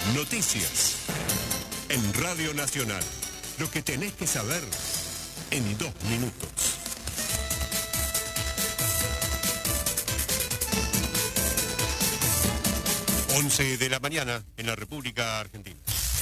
Noticias. En Radio Nacional. Lo que tenés que saber en 2 minutos. 11 de la mañana en la República Argentina.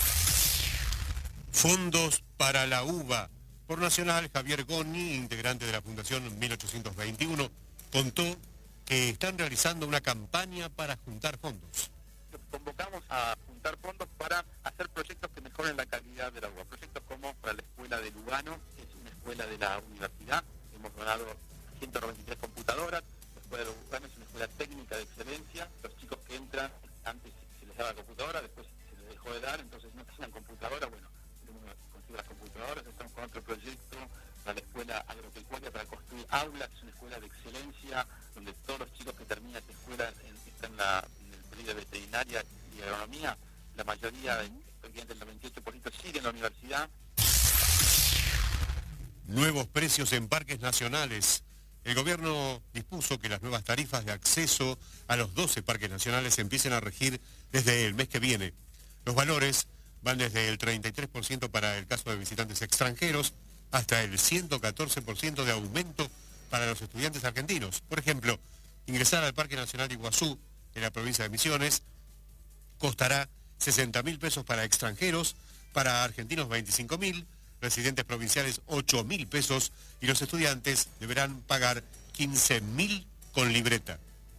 Fondos para la uva. Por Nacional, Javier Goni, integrante de la Fundación 1821, contó que están realizando una campaña para juntar fondos. Convocamos a juntar fondos para hacer proyectos que mejoren la calidad del agua. Proyectos como para la escuela de Lugano, que es una escuela de la universidad. Hemos donado 193 computadoras. La escuela de Lugano es una escuela técnica de excelencia. Los chicos que entran, antes se les daba computadora, después se les dejó de dar, entonces no tenían computadora. Bueno, tenemos que conseguir las computadoras. Estamos con otro proyecto para la escuela agropecuaria para construir aulas. Es una escuela de excelencia donde todos los chicos que terminan esta escuela están en el período de veterinaria y agronomía. La mayoría, prácticamente el 98%, sigue en la universidad. Nuevos precios en parques nacionales. El gobierno dispuso que las nuevas tarifas de acceso a los 12 parques nacionales empiecen a regir desde el mes que viene. Los valores van desde el 33% para el caso de visitantes extranjeros hasta el 114% de aumento para los estudiantes argentinos. Por ejemplo, ingresar al Parque Nacional de Iguazú, en la provincia de Misiones, costará 60.000 pesos para extranjeros, para argentinos 25.000, residentes provinciales 8.000 pesos y los estudiantes deberán pagar 15.000 con libreta.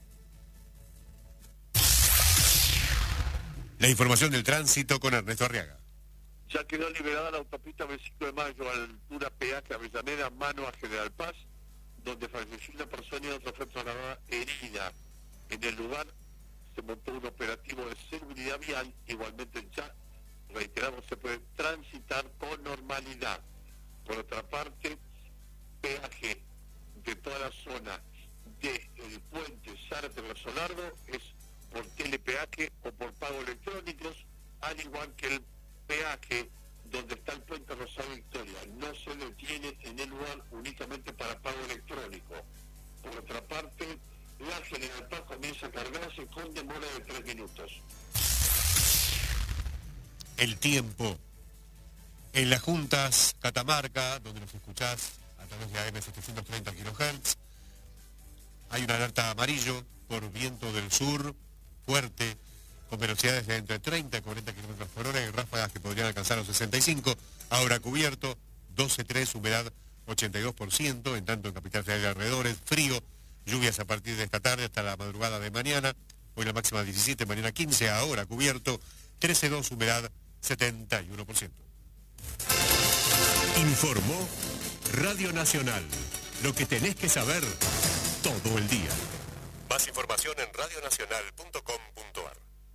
La información del tránsito con Ernesto Arriaga. Ya quedó liberada la autopista 25 de Mayo, a la altura peaje Avellaneda, mano a General Paz, donde falleció una persona y otra fue trasladada herida. En el lugar se montó un operativo de seguridad vial. Igualmente ya, reiteramos, se puede transitar con normalidad. Por otra parte, peaje de toda la zona del puente Zárate-Solardo es por telepeaje o por pago electrónicos, al igual que el peaje donde está el puente Rosario Victoria. No se detiene en el lugar, únicamente para pago electrónico. Por otra parte, la General Paz comienza a cargarse con demora de 3 minutos. El tiempo. En las juntas Catamarca, donde nos escuchás a través de AM 730 kHz, hay una alerta amarillo por viento del sur, fuerte, con velocidades de entre 30 y 40 km por hora y ráfagas que podrían alcanzar los 65. Ahora cubierto, 12.3, humedad 82%, en tanto en Capital Federal y alrededores, frío, lluvias a partir de esta tarde hasta la madrugada de mañana. Hoy la máxima 17, mañana 15, ahora cubierto, 13.2, humedad 71%. Informó Radio Nacional. Lo que tenés que saber todo el día. Más información en radionacional.com.ar.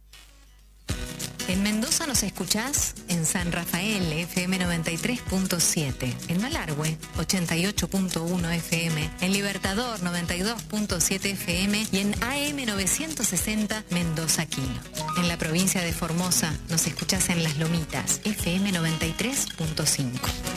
En Mendoza nos escuchás en San Rafael, FM 93.7, en Malargüe, 88.1 FM, en Libertador, 92.7 FM y en AM 960 Mendoza Quino. En la provincia de Formosa nos escuchás en Las Lomitas, FM 93.5.